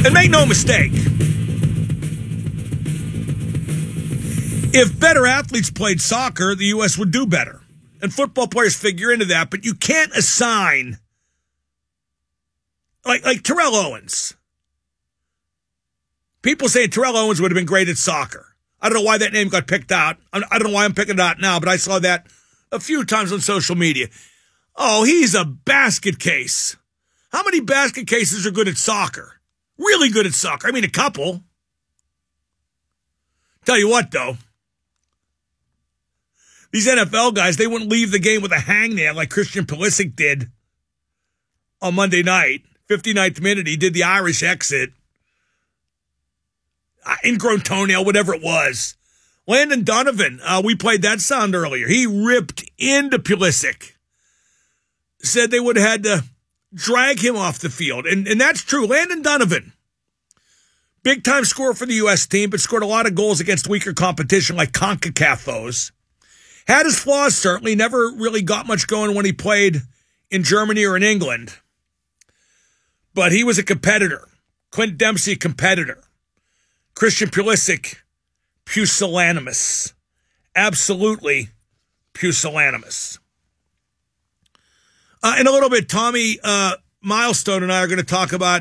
And make no mistake, if better athletes played soccer, the U.S. would do better. And football players figure into that, but you can't assign, like Terrell Owens. People saying Terrell Owens would have been great at soccer. I don't know why that name got picked out. I don't know why I'm picking it out now, but I saw that a few times on social media. Oh, he's a basket case. How many basket cases are good at soccer? Really good at soccer. I mean, a couple. Tell you what, though. These NFL guys, they wouldn't leave the game with a hangnail like Christian Pulisic did on Monday night. 59th minute, he did the Irish exit. Ingrown toenail, whatever it was. Landon Donovan, we played that sound earlier. He ripped into Pulisic. Said they would have had to drag him off the field. And that's true. Landon Donovan, big-time scorer for the U.S. team, but scored a lot of goals against weaker competition like CONCACAF foes. Had his flaws, certainly. Never really got much going when he played in Germany or in England. But he was a competitor. Clint Dempsey, a competitor. Christian Pulisic, pusillanimous. Absolutely pusillanimous. In a little bit, Tommy Milestone and I are going to talk about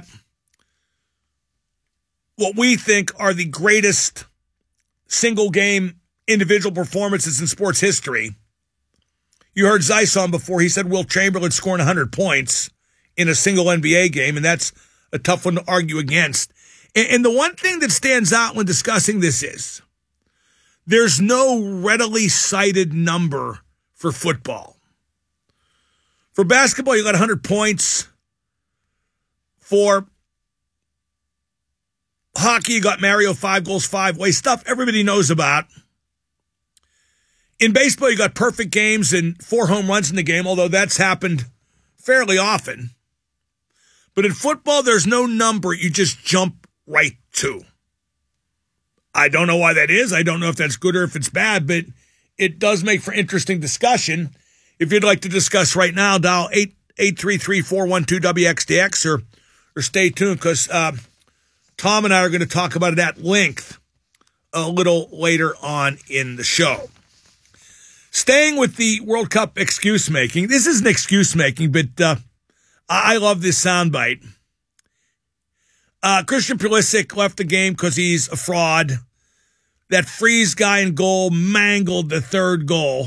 what we think are the greatest single-game individual performances in sports history. You heard Zeiss on before. He said Wilt Chamberlain scoring 100 points in a single NBA game, and that's a tough one to argue against. And the one thing that stands out when discussing this is there's no readily cited number for football. For basketball, you got 100 points. For hockey, you got Mario, 5 goals, 5 ways, stuff everybody knows about. In baseball, you got perfect games and 4 home runs in the game, although that's happened fairly often. But in football, there's no number you just jump right to. I don't know why that is. I don't know if that's good or if it's bad, but it does make for interesting discussion. If you'd like to discuss right now, dial 833-412-WXDX or stay tuned because Tom and I are going to talk about it at length a little later on in the show. Staying with the World Cup excuse-making. This isn't excuse-making, but I love this soundbite. Christian Pulisic left the game because he's a fraud. That Freeze guy in goal mangled the third goal.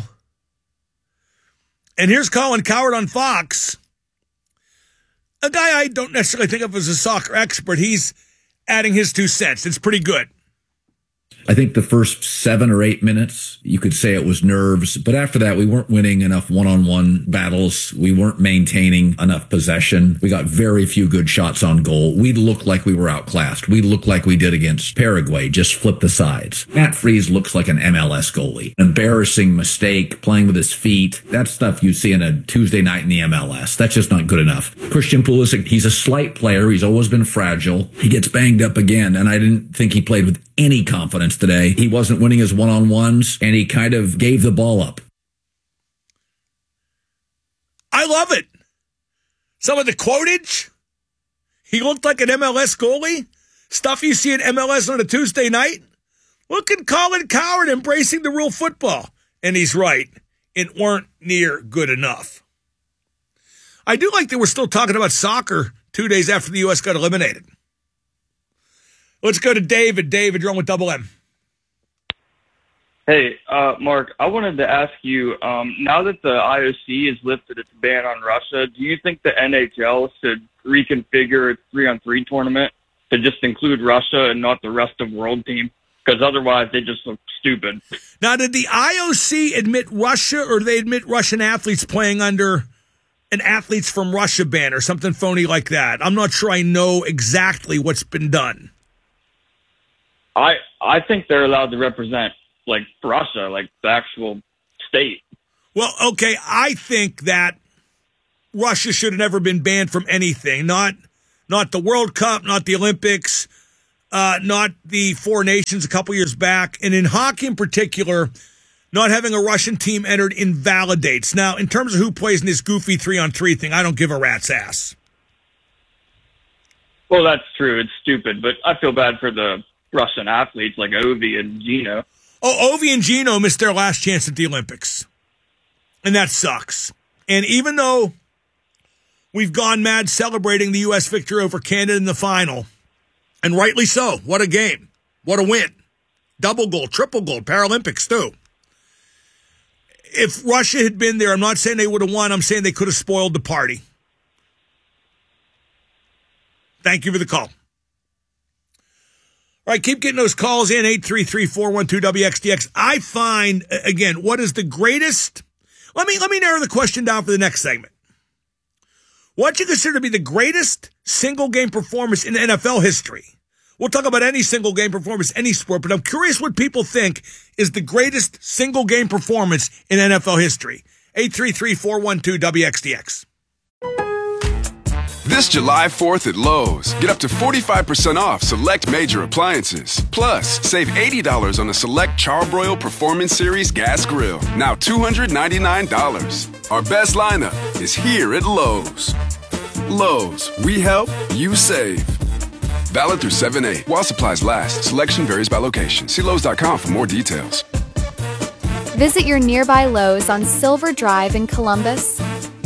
And here's Colin Cowherd on Fox. A guy I don't necessarily think of as a soccer expert. He's adding his 2 cents. It's pretty good. I think the first 7 or 8 minutes, you could say it was nerves. But after that, we weren't winning enough one-on-one battles. We weren't maintaining enough possession. We got very few good shots on goal. We looked like we were outclassed. We looked like we did against Paraguay, just flip the sides. Matt Freese looks like an MLS goalie. Embarrassing mistake, playing with his feet. That's stuff you see in a Tuesday night in the MLS. That's just not good enough. Christian Pulisic, he's a slight player. He's always been fragile. He gets banged up again, and I didn't think he played with any confidence today. He wasn't winning his one-on-ones, and he kind of gave the ball up. I love it. Some of the quotage. He looked like an MLS goalie. Stuff you see in MLS on a Tuesday night. Look at Colin Cowherd embracing the real football. And he's right. It weren't near good enough. I do like that we're still talking about soccer 2 days after the U.S. got eliminated. Let's go to David. David, you're on with Double M. Hey, Mark, I wanted to ask you, now that the IOC has lifted its ban on Russia, do you think the NHL should reconfigure its 3-on-3 tournament to just include Russia and not the rest of world team? Because otherwise they just look stupid. Now, did the IOC admit Russia, or did they admit Russian athletes playing under an athletes from Russia ban or something phony like that? I'm not sure I know exactly what's been done. I think they're allowed to represent, like, Russia, like the actual state. Well, okay, I think that Russia should have never been banned from anything. Not the World Cup, not the Olympics, not the Four Nations a couple years back. And in hockey in particular, not having a Russian team entered invalidates. Now, in terms of who plays in this goofy 3-on-3 thing, I don't give a rat's ass. Well, that's true. It's stupid, but I feel bad for the Russian athletes like Ovi and Gino. Oh, Ovi and Gino missed their last chance at the Olympics. And that sucks. And even though we've gone mad celebrating the U.S. victory over Canada in the final, and rightly so, what a game. What a win. Double gold, triple gold, Paralympics too. If Russia had been there, I'm not saying they would have won. I'm saying they could have spoiled the party. Thank you for the call. All right, keep getting those calls in, 833-412-WXDX. I find, again, what is the greatest... Let me narrow the question down for the next segment. What do you consider to be the greatest single-game performance in NFL history? We'll talk about any single-game performance, any sport, but I'm curious what people think is the greatest single-game performance in NFL history. 833-412-WXDX. This July 4th at Lowe's, get up to 45% off select major appliances. Plus, save $80 on a select Charbroil Performance Series gas grill, now $299. Our best lineup is here at Lowe's. Lowe's, we help, you save. Valid through 7/8. While supplies last, selection varies by location. See Lowe's.com for more details. Visit your nearby Lowe's on Silver Drive in Columbus.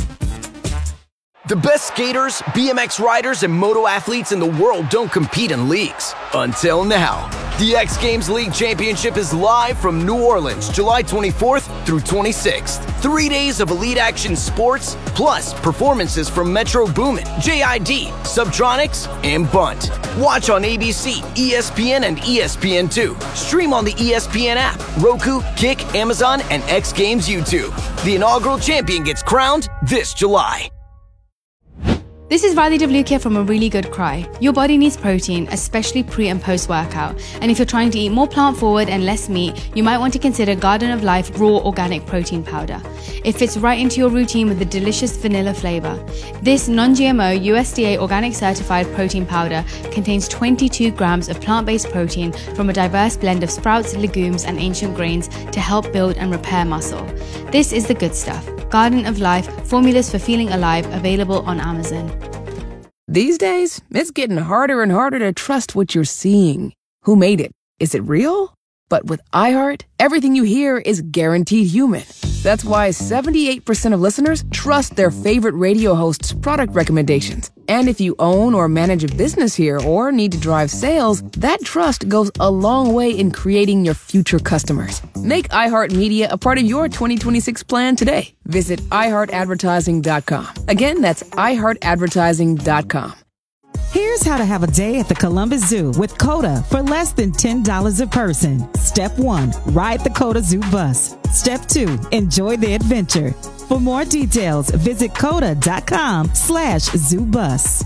The best skaters, BMX riders, and moto athletes in the world don't compete in leagues. Until now. The X Games League Championship is live from New Orleans, July 24th through 26th. 3 days of elite action sports, plus performances from Metro Boomin, JID, Subtronics, and Bunt. Watch on ABC, ESPN, and ESPN2. Stream on the ESPN app, Roku, Kick, Amazon, and X Games YouTube. The inaugural champion gets crowned this July. This is Radhi Devlukia from A Really Good Cry. Your body needs protein, especially pre and post workout. And if you're trying to eat more plant forward and less meat, you might want to consider Garden of Life Raw Organic Protein Powder. It fits right into your routine with a delicious vanilla flavor. This non-GMO USDA organic certified protein powder contains 22 grams of plant-based protein from a diverse blend of sprouts, legumes, and ancient grains to help build and repair muscle. This is the good stuff. Garden of Life, formulas for feeling alive, available on Amazon. These days, it's getting harder and harder to trust what you're seeing. Who made it? Is it real? But with iHeart, everything you hear is guaranteed human. That's why 78% of listeners trust their favorite radio host's product recommendations. And if you own or manage a business here or need to drive sales, that trust goes a long way in creating your future customers. Make iHeartMedia a part of your 2026 plan today. Visit iHeartAdvertising.com. Again, that's iHeartAdvertising.com. Here's how to have a day at the Columbus Zoo with COTA for less than $10 a person. Step 1, ride the COTA Zoo bus. Step 2, enjoy the adventure. For more details, visit COTA.com/ZooBus.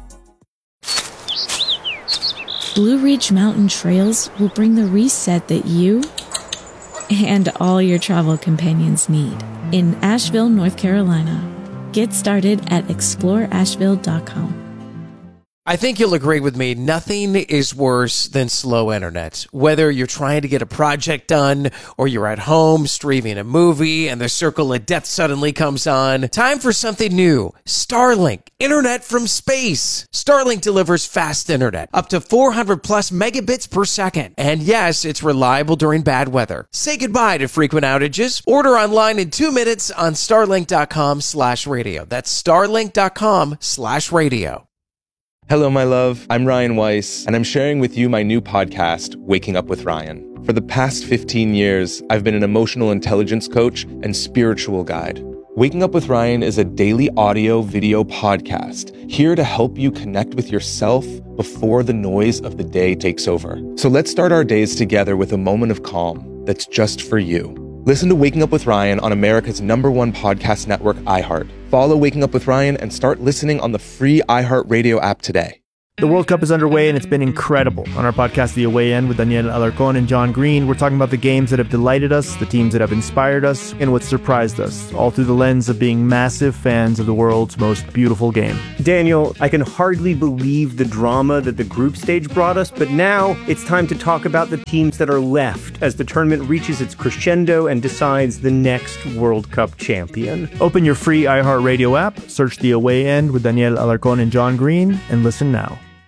Blue Ridge Mountain Trails will bring the reset that you and all your travel companions need in Asheville, North Carolina. Get started at exploreasheville.com. I think you'll agree with me, nothing is worse than slow internet. Whether you're trying to get a project done or you're at home streaming a movie and the circle of death suddenly comes on, time for something new. Starlink, internet from space. Starlink delivers fast internet, up to 400 plus megabits per second. And yes, it's reliable during bad weather. Say goodbye to frequent outages. Order online in 2 minutes on starlink.com/radio. That's starlink.com/radio. Hello, my love. I'm Ryan Weiss, and I'm sharing with you my new podcast, Waking Up with Ryan. For the past 15 years, I've been an emotional intelligence coach and spiritual guide. Waking Up with Ryan is a daily audio video podcast here to help you connect with yourself before the noise of the day takes over. So let's start our days together with a moment of calm that's just for you. Listen to Waking Up with Ryan on America's #1 podcast network, iHeart. Follow Waking Up with Ryan and start listening on the free iHeartRadio app today. The World Cup is underway and it's been incredible. On our podcast, The Away End, with Daniel Alarcón and John Green, we're talking about the games that have delighted us, the teams that have inspired us, and what surprised us, all through the lens of being massive fans of the world's most beautiful game. Daniel, I can hardly believe the drama that the group stage brought us, but now it's time to talk about the teams that are left as the tournament reaches its crescendo and decides the next World Cup champion. Open your free iHeartRadio app, search The Away End with Daniel Alarcón and John Green, and listen now.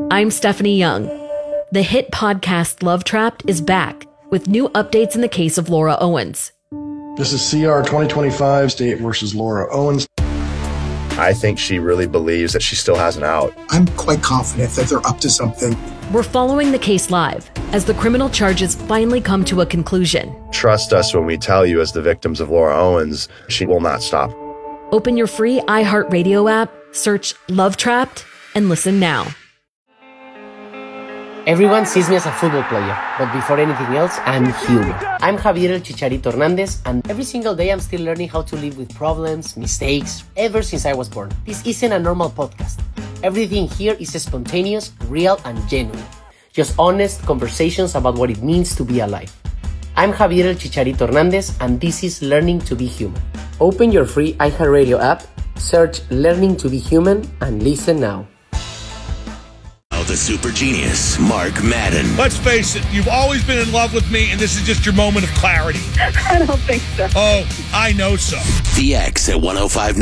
I'm Stephanie Young. The hit podcast Love Trapped is back with new updates in the case of Laura Owens. This is CR 2025, State versus Laura Owens. I think she really believes that she still has an out. I'm quite confident that they're up to something. We're following the case live as the criminal charges finally come to a conclusion. Trust us when we tell you, as the victims of Laura Owens, she will not stop. Open your free iHeartRadio app, search Love Trapped, and listen now. Everyone sees me as a football player, but before anything else, I'm human. I'm Javier El Chicharito Hernandez, and every single day I'm still learning how to live with problems, mistakes, ever since I was born. This isn't a normal podcast. Everything here is spontaneous, real, and genuine. Just honest conversations about what it means to be alive. I'm Javier El Chicharito Hernandez, and this is Learning to be Human. Open your free iHeartRadio app, search Learning to be Human, and listen now. The super genius, Mark Madden. Let's face it, you've always been in love with me, and this is just your moment of clarity. I don't think so. Oh, I know so. The X at 105.9.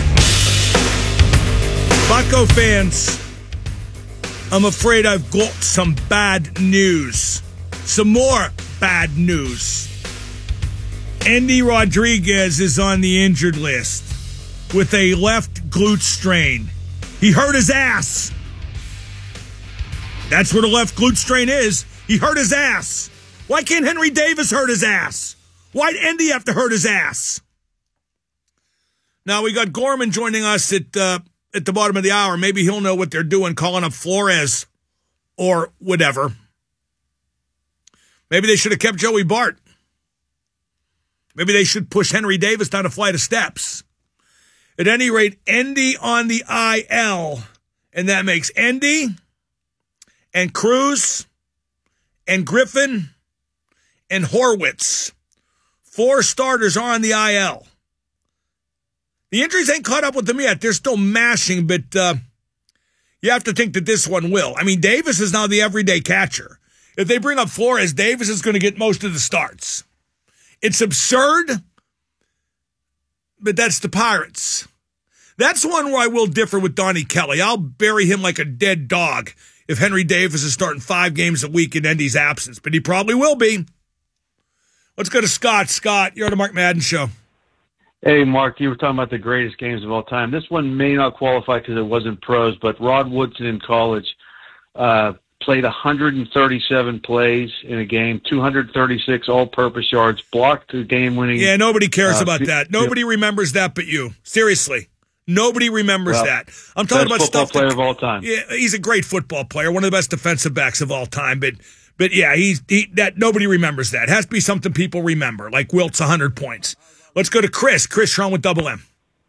Bucco fans, I'm afraid I've got some bad news. Some more bad news. Andy Rodriguez is on the injured list with a left glute strain. He hurt his ass. That's where the left glute strain is. He hurt his ass. Why can't Henry Davis hurt his ass? Why'd Andy have to hurt his ass? Now, we got Gorman joining us at the bottom of the hour. Maybe he'll know what they're doing, calling up Flores or whatever. Maybe they should have kept Joey Bart. Maybe they should push Henry Davis down a flight of steps. At any rate, Andy on the IL, and that makes Andy and Cruz, and Griffin, and Horwitz. 4 starters are on the IL. The injuries ain't caught up with them yet. They're still mashing, but you have to think that this one will. I mean, Davis is now the everyday catcher. If they bring up Flores, Davis is going to get most of the starts. It's absurd, but that's the Pirates. That's one where I will differ with Donnie Kelly. I'll bury him like a dead dog if Henry Davis is starting 5 games a week in Andy's absence, but he probably will be. Let's go to Scott. Scott, you're on the Mark Madden Show. Hey, Mark, you were talking about the greatest games of all time. This one may not qualify because it wasn't pros, but Rod Woodson in college played 137 plays in a game, 236 all-purpose yards, blocked the game-winning. Yeah, nobody cares about that. Nobody remembers that but you. Seriously. Nobody remembers that. I'm talking about football stuff. Player of all time. Yeah, he's a great football player, one of the best defensive backs of all time. But yeah, that nobody remembers that. It has to be something people remember, like Wilt's 100 points. Let's go to Chris. Chris, you're on with Double M.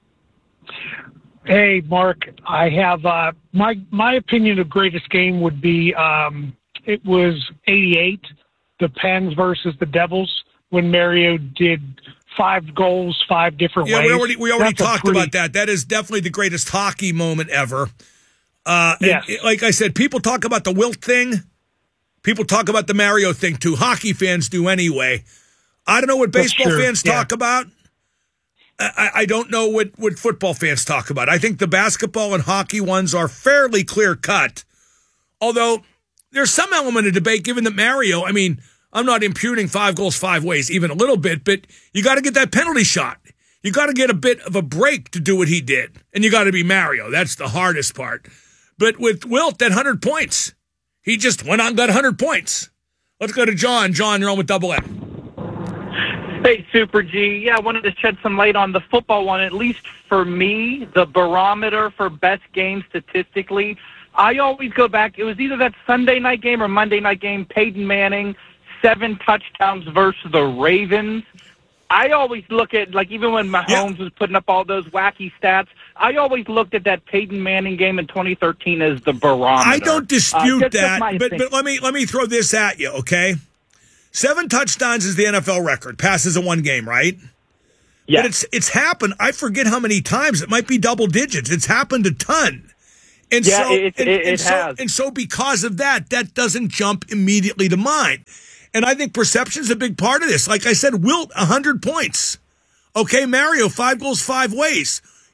Hey, Mark. I have my opinion of greatest game would be it was 88, the Pens versus the Devils, when Mario did 5 goals, 5 different ways. Yeah, we already talked about that. That is definitely the greatest hockey moment ever. Yes. And like I said, people talk about the Wilt thing. People talk about the Mario thing, too. Hockey fans do anyway. I don't know what baseball fans talk about. I don't know what football fans talk about. I think the basketball and hockey ones are fairly clear-cut. Although, there's some element of debate, given that Mario, I mean, I'm not imputing 5 goals, 5 ways, even a little bit, but you got to get that penalty shot. You got to get a bit of a break to do what he did. And you got to be Mario. That's the hardest part. But with Wilt, that 100 points, he just went out and got 100 points. Let's go to John. John, you're on with Double M. Hey, Super G. Yeah, I wanted to shed some light on the football one. At least for me, the barometer for best game statistically, I always go back. It was either that Sunday night game or Monday night game, Peyton Manning, 7 touchdowns versus the Ravens. I always look at, like, even when Mahomes was putting up all those wacky stats, I always looked at that Peyton Manning game in 2013 as the barometer. I don't dispute that, but let me throw this at you, okay? 7 touchdowns is the NFL record. Passes in 1 game, right? Yeah. But it's happened. I forget how many times. It might be double digits. It's happened a ton. And yeah, so, it has. And so because of that doesn't jump immediately to mind. And I think perception is a big part of this. Like I said, Wilt, 100 points. Okay, Mario, 5 goals, 5 ways.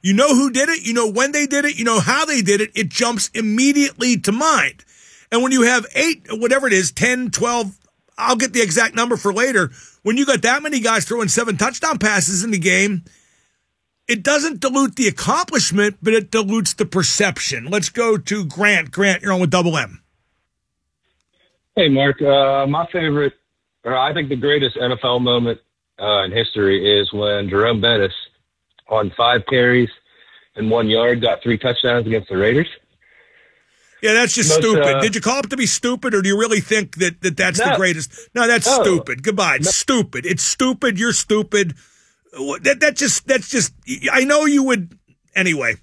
You know who did it. You know when they did it. You know how they did it. It jumps immediately to mind. And when you have 8, whatever it is, 10, 12, I'll get the exact number for later. When you got that many guys throwing 7 touchdown passes in the game, it doesn't dilute the accomplishment, but it dilutes the perception. Let's go to Grant. Grant, you're on with Double M. Hey, Mark. My favorite, or I think the greatest NFL moment in history is when Jerome Bettis, on 5 carries and 1 yard, got 3 touchdowns against the Raiders. Yeah, that's just stupid. Did you call it to be stupid, or do you really think that that's the greatest? No, that's stupid. Goodbye. It's stupid. It's stupid. You're stupid. That's just. I know you would. Anyway,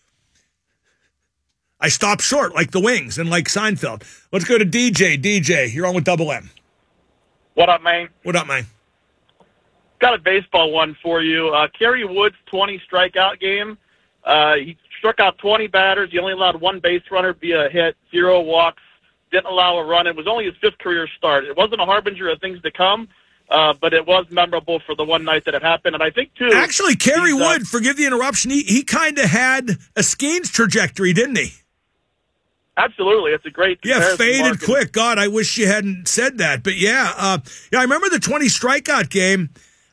I stopped short like the Wings and like Seinfeld. Let's go to DJ. DJ, you're on with Double M. What up, man? What up, man? Got a baseball one for you. Kerry Wood's 20 strikeout game. He struck out 20 batters. He only allowed 1 base runner via hit, 0 walks, didn't allow a run. It was only his 5th career start. It wasn't a harbinger of things to come, but it was memorable for the one night that it happened. And I think, too... Actually, Kerry Wood, forgive the interruption, he kind of had a Skeens trajectory, didn't he? Absolutely. It's a great comparison. Yeah, faded Mark. quick. God, I wish you hadn't said that. But yeah, I remember the 20 strikeout game.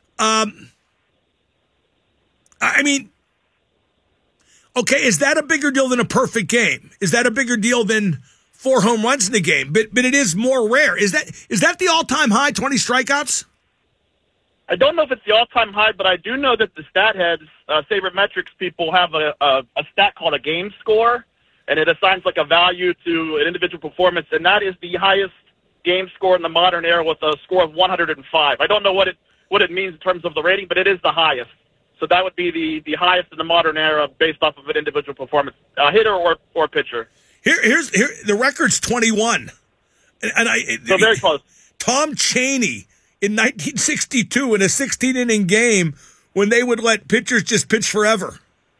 I mean, okay, is that a bigger deal than a perfect game? Is that a bigger deal than 4 home runs in the game? But it is more rare. Is that the all-time high, 20 strikeouts? I don't know if it's the all-time high, but I do know that the stat heads, sabermetrics people, have a stat called a game score, and it assigns like a value to an individual performance, and that is the highest game score in the modern era with a score of 105. I don't know what it means in terms of the rating, but it is the highest. So that would be the highest in the modern era based off of an individual performance, hitter or pitcher. Here the record's 21, so very close. Tom Chaney in 1962 in a 16-inning game when they would let pitchers just pitch forever.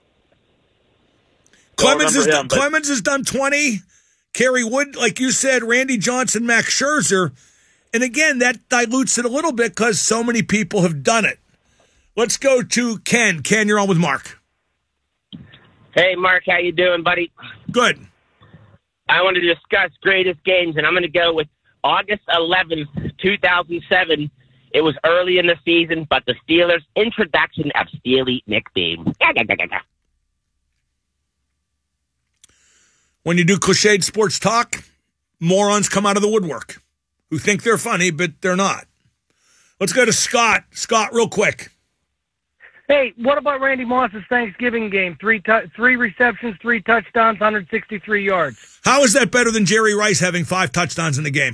Clemens has done 20. Kerry Wood, like you said, Randy Johnson, Max Scherzer. And again, that dilutes it a little bit because so many people have done it. Let's go to Ken. Ken, you're on with Mark. Hey, Mark, how you doing, buddy? Good. I want to discuss greatest games, and I'm going to go with August 11th, 2007. It was early in the season, but the Steelers' introduction of Steely McBeam. When you do cliched sports talk, morons come out of the woodwork who think they're funny, but they're not. Let's go to Scott. Scott, real quick. Hey, what about Randy Moss's Thanksgiving game? 3 receptions, 3 touchdowns, 163 yards. How is that better than Jerry Rice having 5 touchdowns in the game?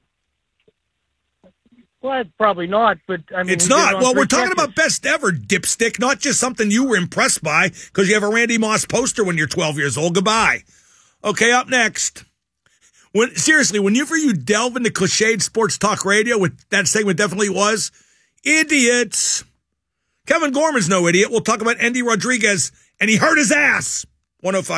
Well, probably not, but I mean... It's not. Well, we're talking about best ever, dipstick, not just something you were impressed by because you have a Randy Moss poster when you're 12 years old. Goodbye. Okay, up next. Seriously, whenever you delve into cliched sports talk radio, with that segment definitely was, idiots. Kevin Gorman's no idiot. We'll talk about Andy Rodriguez, and he hurt his ass. 105.